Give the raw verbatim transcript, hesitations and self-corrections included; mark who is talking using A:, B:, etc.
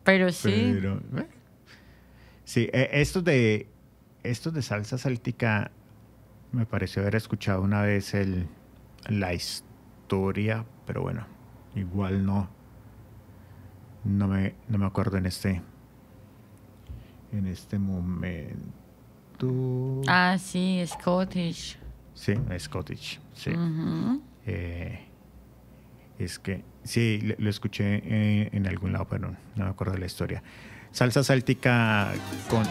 A: Pero sí.
B: Pero, eh. Sí, eh, estos de, estos de salsa celtica, me pareció haber escuchado una vez el, la historia, pero bueno, igual no, no me, no me acuerdo en este, en este momento.
A: Ah, sí, Scottish.
B: Sí, Scottish, sí.
A: Ujú.
B: Eh, es que, sí, lo, lo escuché en, en algún lado, pero no me acuerdo de la historia. Salsa celtica con